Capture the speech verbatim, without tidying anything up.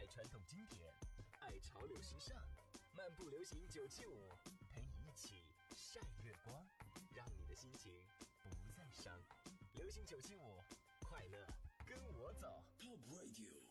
传统经典，爱潮流时尚，漫步流行九七五，陪你一起晒月光，让你的心情不再伤。流行九七五，快乐跟我走。Top Radio。